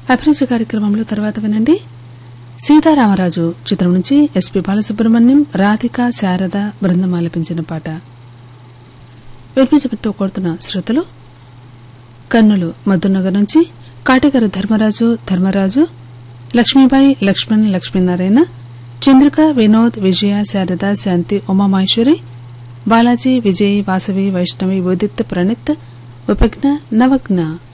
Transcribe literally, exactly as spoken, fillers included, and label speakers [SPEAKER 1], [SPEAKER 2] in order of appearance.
[SPEAKER 1] అభిరుచి కార్యక్రమంలో తర్వాత వినండి సీతారామరాజు చిత్రం నుంచి ఎస్పీ బాలసుబ్రహ్మణ్యం, రాధిక, శారద బృందం ఆలపించిన పాట. వినిపించబట్టు కోరుతున్న శ్రోతలు కర్నూలు మధునగర్ నుంచి కాటిగారు ధర్మరాజు ధర్మరాజు, లక్ష్మీబాయి, లక్ష్మణ్, లక్ష్మీనారాయణ, చంద్రిక, వినోద్, విజయ, శారద, శాంతి, ఉమామహేశ్వరి, బాలాజీ, విజయ్, వాసవి, వైష్ణవి, ఉదిత్, ప్రణీత్, ఉపజ్ఞ, నవజ్ఞ.